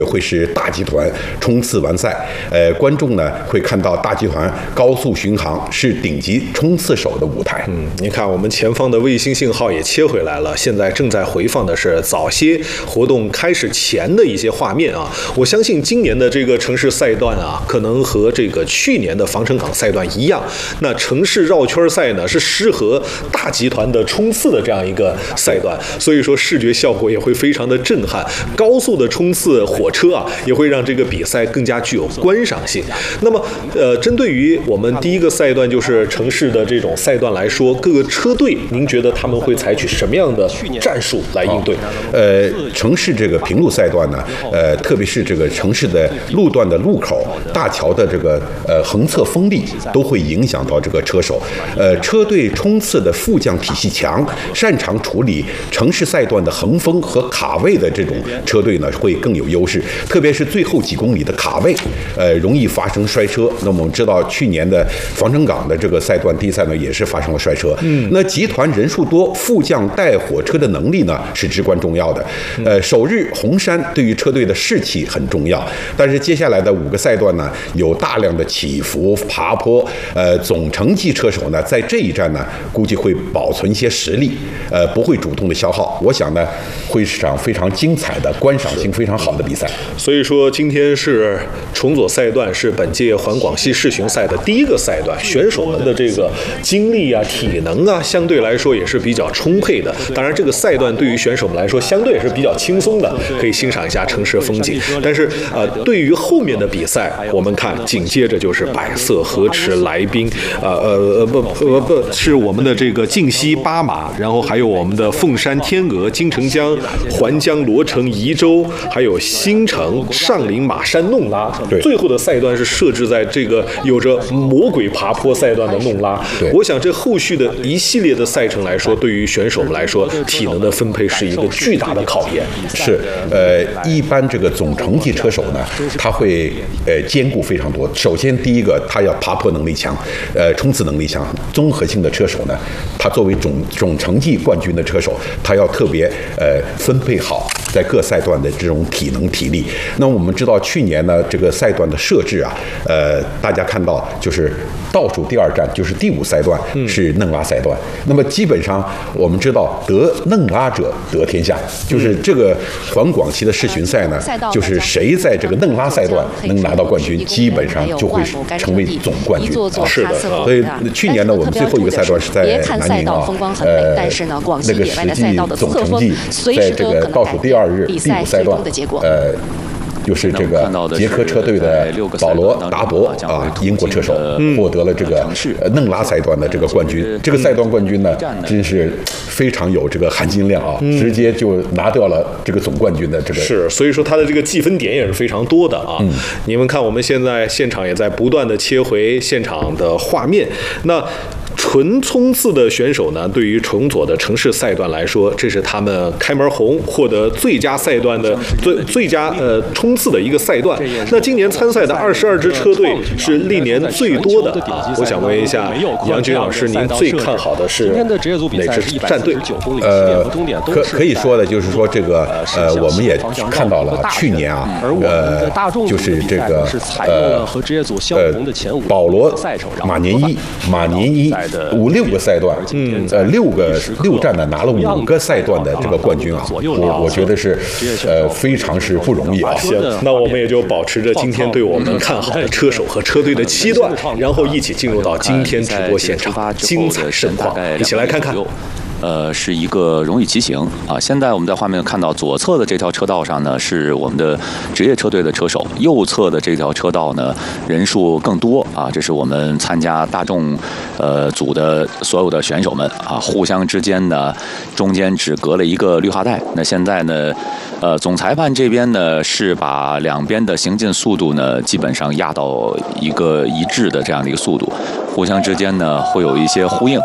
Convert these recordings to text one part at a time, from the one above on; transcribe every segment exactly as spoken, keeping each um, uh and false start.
会是大集团冲刺完赛，呃，观众呢会看到大集团高速巡航是顶级冲刺手的舞台。 嗯，你看我们前方的卫星信号也切回来了，现在正在回放的是早些活动开始前的一些画面啊。我相信今年的这个城市赛段啊，可能和这个去年的防城港赛段一样，那城市绕圈赛呢是适合大集团的冲刺的这样一个赛段，所以说视觉效果也会非常的震撼。高速的冲刺火车啊，也会让这个比赛更加具有观赏性。那么，呃，针对于我们第一个赛段就是城市的这种赛段来说，各个车队，您觉得他们会采取什么样的战术来应对？ 呃，城市这个平路赛段呢，呃，特别是这个城市的路段的路口、大桥的这个呃横侧风力，都会影响到这个车手。呃，车队冲刺的副将体系强，擅长处理城市赛段的横风和卡位的这种车队呢，会更有优势。特别是最后几公里的卡位，呃，容易发生摔车。那么我们知道，去年的防城港的这个赛段第一赛呢，也是发生了摔车。嗯，那集团人数多，副将带火车的能力呢是至关重要的。呃，首日红山对于车队的士气很重要，但是接下来的五个赛段呢，有大量的起伏爬坡，呃，总成绩车手呢，在这一站呢，估计会保存一些实力，呃，不会主动的消耗。我想呢，会是场非常精彩的、观赏性非常好的比赛。 所以说，今天是重左赛段，是本届环广西世巡赛的第一个赛段，选手们的这个精力啊、体能啊，相对来说也是比较充沛的。当然，这个赛段对于选手们来说，相对也是比较轻松的，可以欣赏一下城市风景。但是，呃，对于后面的比赛，我们看紧接着就是百色河池来宾，呃呃不不不是我们的这个靖西八马，然后还有我们的凤山天鹅、金城江、环江、罗城、宜州，还有新城、上林、马山、弄拉。最后的赛段是设置在这个有着魔鬼爬坡赛段的弄拉。我想这后续的一系列的赛程来说，对于选手们来说，体能的分配是一个巨大的考验。 是，呃，一般这个总成绩车手呢，他会呃兼顾非常多。首先，第一个，他要爬坡能力强，呃，冲刺能力强。综合性的车手呢，他作为总总成绩冠军的车手，他要特别呃分配好在各赛段的这种体能体力。那我们知道，去年呢，这个赛段的设置啊，呃，大家看到就是倒数第二站就是第五赛段是嫩拉赛段。那么基本上我们知道，得嫩拉者得天下，就是这个环广西的世巡赛呢，就是谁在这个嫩拉赛段能拿到冠军，基本上就会成为总冠军。 是的， 所以去年呢，我们最后一个赛段是在南宁啊，呃，那个实际总成绩在这个倒数第二日第五赛段，呃。就是这个捷克车队的保罗·达博啊，英国车手获得了这个嫩拉赛段的这个冠军。这个赛段冠军呢，真是非常有这个含金量啊，直接就拿掉了这个总冠军的这个。 是，所以说他的这个计分点也是非常多的啊。嗯、你们看，我们现在现场也在不断的切回现场的画面。那纯冲刺的选手呢，对于重左的城市赛段来说，这是他们开门红获得最佳赛段的最最佳呃冲刺的一个赛段。那今年参赛的二十二支车队是历年最多的啊。我想问一下杨军老师，您最看好的是哪支战队？ 呃，可可以说的就是说这个呃，我们也看到了去年啊，呃，就是这个呃呃保罗马年一马年一。五六个赛段，嗯，呃，六个六站呢拿了五个赛段的这个冠军啊，我我觉得是，呃，非常是不容易啊。 行，那我们也就保持着今天对我们看好的车手和车队的期待，然后一起进入到今天直播现场，精彩盛况，一起来看看。 呃，是一个荣誉骑行啊。现在我们在画面看到左侧的这条车道上呢，是我们的职业车队的车手；右侧的这条车道呢，人数更多啊。这是我们参加大众呃组的所有的选手们啊，互相之间呢，中间只隔了一个绿化带。那现在呢，呃，总裁判这边呢是把两边的行进速度呢，基本上压到一个一致的这样的一个速度，互相之间呢会有一些呼应。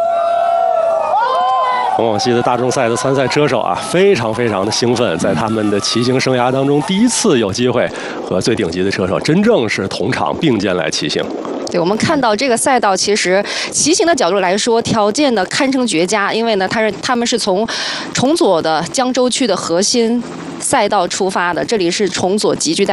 环广西的大众赛的参赛车手啊，非常非常的兴奋，在他们的骑行生涯当中，第一次有机会和最顶级的车手真正是同场并肩来骑行。 对，我们看到这个赛道，其实骑行的角度来说，条件呢堪称绝佳，因为呢，它是他们是从重左的江州区的核心赛道出发的，这里是重左集聚带。